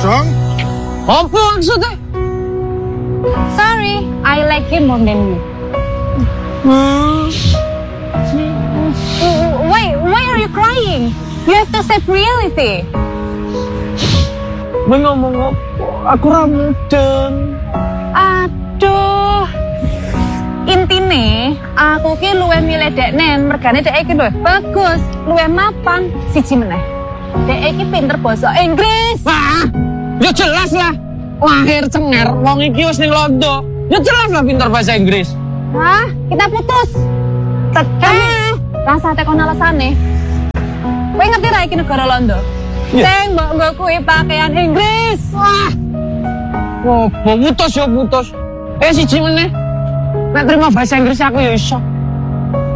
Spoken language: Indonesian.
dong. Apa maksudnya? Sorry, I like him more than you. Why are you crying? You have to accept reality. Gue ngomong apa? Aku ramudeng. Aduh. Intine, aku ki luwih milih dekne, mergane dek iki lho bagus, luwih mapan, siji meneh. Dek iki pinter basa Inggris. Wah, ya jelas lah. Lahir cenger, wong iki wis ning Londo. Ya jelas lah pinter bahasa Inggris. Hah, kita putus. Tetep. Rasa tekon alasane. Kowe ngerti ra iki negara Londo? Iya. Sing mbok kuwi pakaian Inggris. Wah. Oh, putus ya putus. Siji meneh. Nek terima bahasa Inggris aku ya iso.